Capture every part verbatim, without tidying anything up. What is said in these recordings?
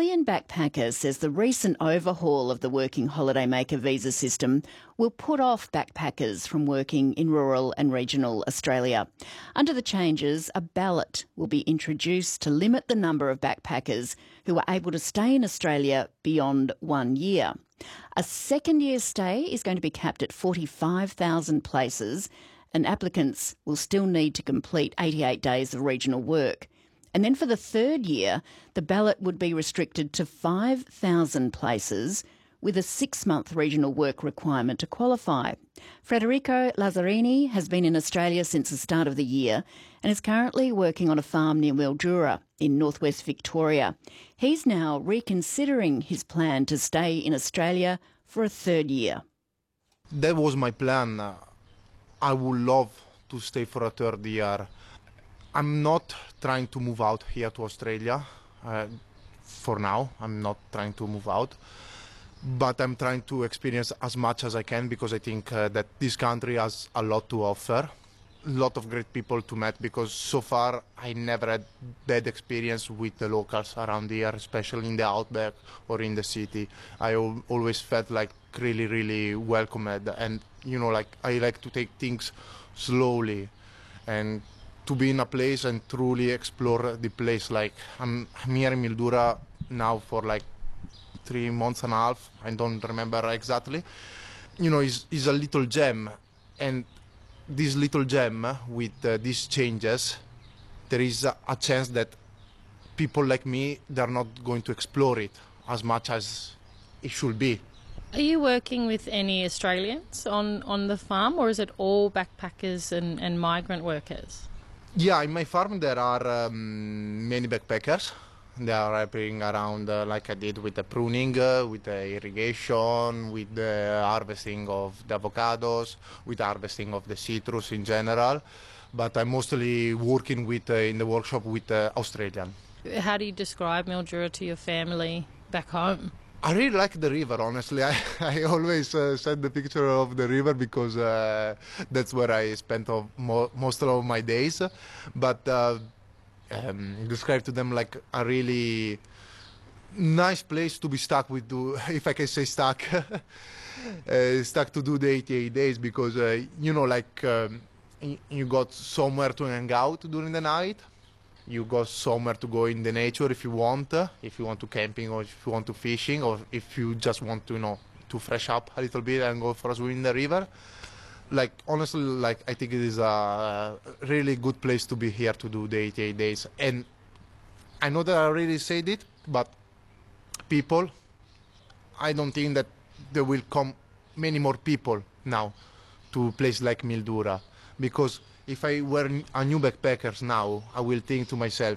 Italian backpacker says the recent overhaul of the working holidaymaker visa system will put off backpackers from working in rural and regional Australia. Under the changes, a ballot will be introduced to limit the number of backpackers who are able to stay in Australia beyond one year. A second year stay is going to be capped at forty-five thousand places, and applicants will still need to complete eighty-eight days of regional work. And then for the third year, the ballot would be restricted to five thousand places with a six-month regional work requirement to qualify. Federico Lazzarini has been in Australia since the start of the year and is currently working on a farm near Mildura in northwest Victoria. He's now reconsidering his plan to stay in Australia for a third year. That was my plan. I would love to stay for a third year. I'm not trying to move out here to Australia. Uh, for now, I'm not trying to move out. But I'm trying to experience as much as I can because I think uh, that this country has a lot to offer. A lot of great people to meet because so far I never had bad experience with the locals around here, especially in the outback or in the city. I al- always felt like really, really welcomed, and you know, like I like to take things slowly and to be in a place and truly explore the place. Like I'm, I'm here in Mildura now for like three months and a half. I don't remember exactly. You know, it's, it's a little gem, and this little gem with uh, these changes, there is a, a chance that people like me, they're not going to explore it as much as it should be. Are you working with any Australians on, on the farm, or is it all backpackers and, and migrant workers? Yeah, in my farm there are um, many backpackers. They are helping around uh, like I did with the pruning, uh, with the irrigation, with the harvesting of the avocados, with the harvesting of the citrus in general. But I'm mostly working with uh, in the workshop with uh, Australian. How do you describe Mildura to your family back home? I really like the river, honestly. I, I always uh, send the picture of the river because uh, that's where I spent of mo- most of my days. But uh, um, describe to them like a really nice place to be stuck with, do, if I can say stuck, uh, stuck to do the eighty-eight days because, uh, you know, like um, you got somewhere to hang out during the night. You go somewhere to go in the nature if you want, uh, if you want to camping or if you want to fishing or if you just want to, you know, to fresh up a little bit and go for a swim in the river. Like, honestly, like, I think it is a really good place to be here to do the eighty-eight days. And I know that I already said it, but people, I don't think that there will come many more people now to a place like Mildura because if I were a new backpacker now, I will think to myself,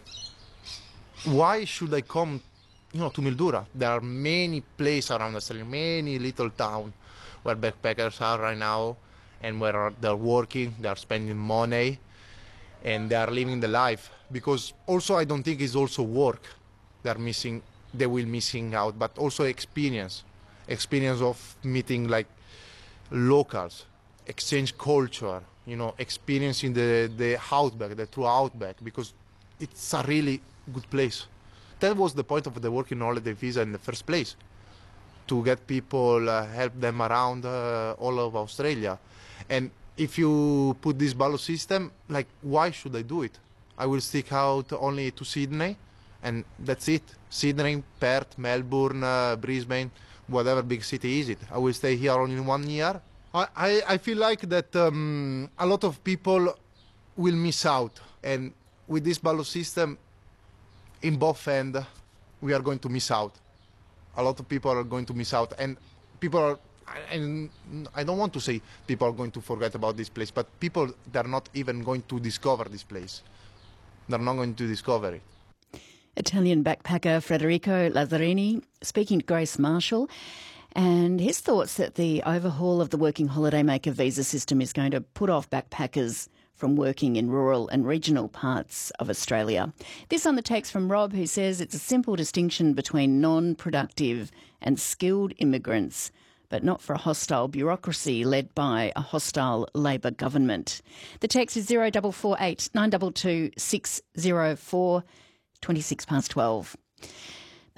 why should I come, you know, to Mildura? There are many places around Australia, many little towns where backpackers are right now and where they're working, they're spending money, and they are living the life. Because also I don't think it's also work they're missing, they will missing out, but also experience, experience of meeting like locals, exchange culture, you know, experiencing the, the outback, the true outback, because it's a really good place. That was the point of the working holiday visa in the first place, to get people, uh, help them around uh, all of Australia. And if you put this ballot system, like, why should I do it? I will stick out only to Sydney, and that's it. Sydney, Perth, Melbourne, uh, Brisbane, whatever big city is it. I will stay here only one year. I, I feel like that um, a lot of people will miss out, and with this ballot system, in both ends, we are going to miss out. A lot of people are going to miss out, and people are, and I don't want to say people are going to forget about this place, but people, they're not even going to discover this place. They're not going to discover it. Italian backpacker Federico Lazzarini speaking to Grace Marshall. And his thoughts that the overhaul of the working holidaymaker visa system is going to put off backpackers from working in rural and regional parts of Australia. This on the text from Rob, who says it's a simple distinction between non-productive and skilled immigrants, but not for a hostile bureaucracy led by a hostile Labor government. The text is zero four four eight nine two two six zero four, twenty-six past twelve.